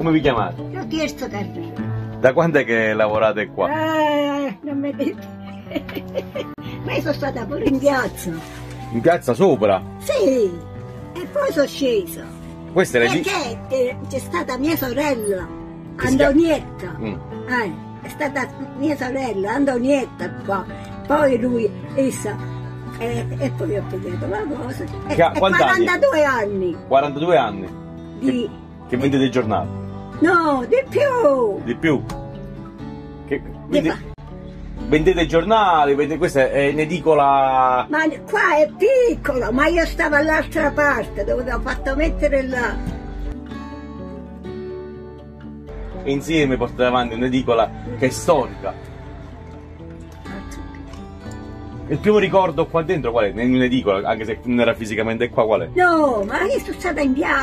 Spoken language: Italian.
Come vi chiamate? Io Tirso Carrino. Da quando è che lavorate qua? Non mi dite. Ma io sono stata pure in piazza. In piazza sopra? Sì, e poi sono scesa. Questa è Perché c'è stata mia sorella, Che si chiama? Antonietta. Mm. È stata mia sorella, Antonietta qua. Poi lui, essa. E poi ho pagato la cosa. E Quanti anni? 42 anni. 42 anni? Di... Che vendete il giornale? No, di più. Di più? Quindi vendete i giornali, questa è un'edicola... Ma qua è piccolo, ma io stavo all'altra parte dove avevo fatto mettere là. E insieme portate avanti un'edicola che è storica. Il primo ricordo qua dentro qual è? In un'edicola, anche se non era fisicamente qua, qual è? No, ma io sono stata in viaggio.